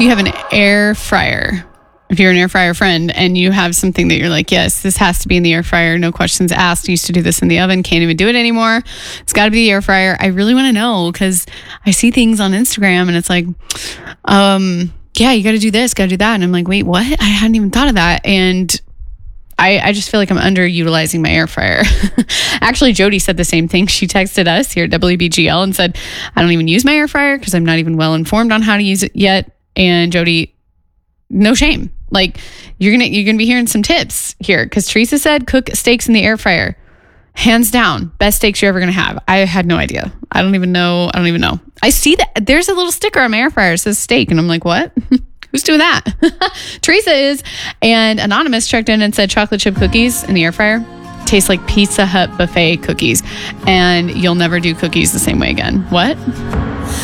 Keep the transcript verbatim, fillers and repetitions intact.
you have an air fryer, if you're an air fryer friend and you have something that you're like, yes, this has to be in the air fryer, no questions asked. I used to do this in the oven, can't even do it anymore. It's got to be the air fryer. I really want to know because I see things on Instagram and it's like, um, yeah, you got to do this, got to do that. And I'm like, wait, what? I hadn't even thought of that. And I, I just feel like I'm underutilizing my air fryer. Actually, Jody said the same thing. She texted us here at W B G L and said, I don't even use my air fryer because I'm not even well informed on how to use it yet. And Jody, no shame. Like you're gonna you're gonna be hearing some tips here because Teresa said cook steaks in the air fryer, hands down, best steaks you're ever gonna have. I had no idea. I don't even know. I don't even know. I see that there's a little sticker on my air fryer that says steak, and I'm like, what? Who's doing that? Teresa is. And Anonymous checked in and said chocolate chip cookies in the air fryer taste like Pizza Hut buffet cookies, and you'll never do cookies the same way again. What?